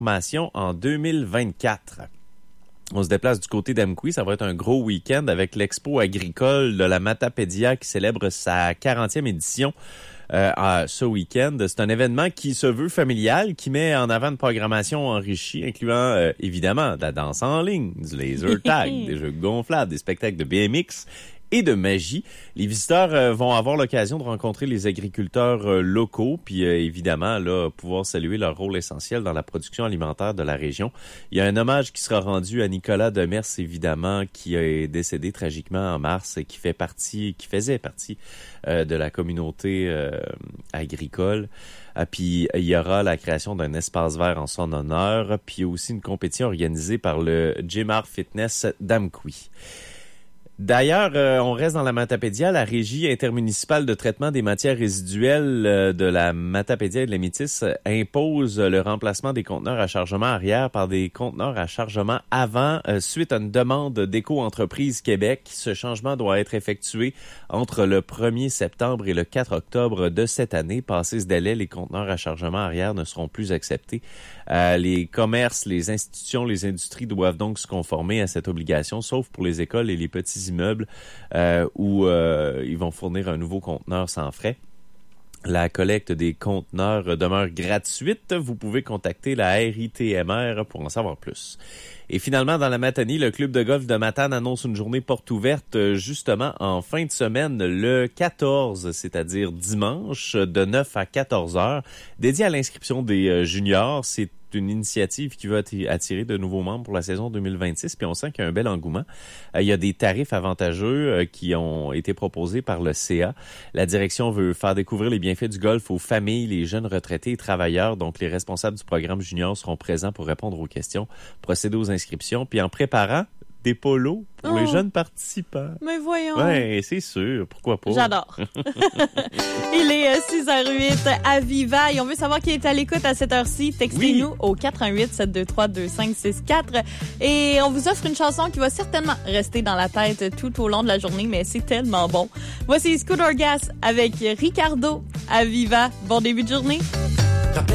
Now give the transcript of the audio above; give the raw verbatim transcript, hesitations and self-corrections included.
transformation en deux mille vingt-quatre. On se déplace du côté d'Amqui. Ça va être un gros week-end avec l'expo agricole de la Matapédia qui célèbre sa quarantième édition euh, à ce week-end. C'est un événement qui se veut familial, qui met en avant une programmation enrichie, incluant euh, évidemment de la danse en ligne, du laser tag, des jeux gonflables, des spectacles de B M X et de magie. Les visiteurs euh, vont avoir l'occasion de rencontrer les agriculteurs euh, locaux, puis euh, évidemment là pouvoir saluer leur rôle essentiel dans la production alimentaire de la région. Il y a un hommage qui sera rendu à Nicolas Demers, évidemment, qui est décédé tragiquement en mars et qui fait partie, qui faisait partie euh, de la communauté euh, agricole. Ah, puis il y aura la création d'un espace vert en son honneur, puis aussi une compétition organisée par le Gymar Fitness d'Amqui. D'ailleurs, euh, on reste dans la Matapédia. La Régie intermunicipale de traitement des matières résiduelles euh, de la Matapédia et de la Métis euh, impose le remplacement des conteneurs à chargement arrière par des conteneurs à chargement avant euh, suite à une demande d'Éco-entreprise Québec. Ce changement doit être effectué entre le premier septembre et le quatre octobre de cette année. Passé ce délai, les conteneurs à chargement arrière ne seront plus acceptés. Euh, les commerces, les institutions, les industries doivent donc se conformer à cette obligation, sauf pour les écoles et les petits immeubles euh, où euh, ils vont fournir un nouveau conteneur sans frais. La collecte des conteneurs demeure gratuite. Vous pouvez contacter la R I T M R pour en savoir plus. Et finalement, dans la Matanie, le club de golf de Matane annonce une journée porte ouverte justement en fin de semaine, le quatorze, c'est-à-dire dimanche, de neuf à quatorze heures, dédié à l'inscription des juniors. C'est une initiative qui va attirer de nouveaux membres pour la saison deux mille vingt-six, puis on sent qu'il y a un bel engouement. Il y a des tarifs avantageux qui ont été proposés par le C A. La direction veut faire découvrir les bienfaits du golf aux familles, les jeunes retraités et travailleurs. Donc, les responsables du programme junior seront présents pour répondre aux questions, procéder aux inscriptions, puis en préparant des polos pour oh, les jeunes participants. Mais voyons. Oui, c'est sûr. Pourquoi pas? J'adore. Il est six heures huit à Viva et on veut savoir qui est à l'écoute à cette heure-ci. Textez-nous oui. au quatre un huit, sept deux trois, deux cinq six quatre et on vous offre une chanson qui va certainement rester dans la tête tout au long de la journée, mais c'est tellement bon. Voici Scooter Gas avec Ricardo à Viva. Bon début de journée.